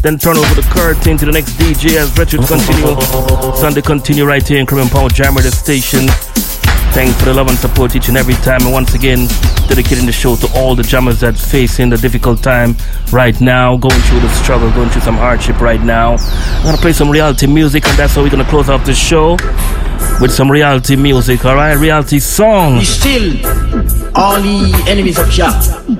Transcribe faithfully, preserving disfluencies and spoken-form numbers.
Then turn over the curtain to the next D J as Retro continue. Sunday continue right here in Caribbean Power Jammer, the station. Thanks for the love and support each and every time. And once again, dedicating the show to all the jammers that facing the difficult time right now, going through the struggle, going through some hardship right now. I'm going to play some reality music, and that's how we're going to close off the show with some reality music, alright? Reality song. We still all the enemies of Jah.